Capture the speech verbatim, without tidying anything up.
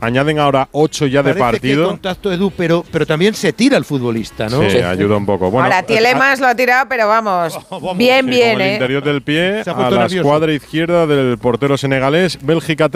añaden ahora ocho ya de Parece partido. Que contacto, Edu, pero, pero también se tira el futbolista, ¿no? Sí, sí, ayuda un poco. Bueno, ahora Tielemans lo ha tirado, pero vamos, Oh, vamos bien, sí, bien, con el ¿eh? interior del pie Se ha a puesto la nervioso. escuadra izquierda del portero senegalés. Bélgica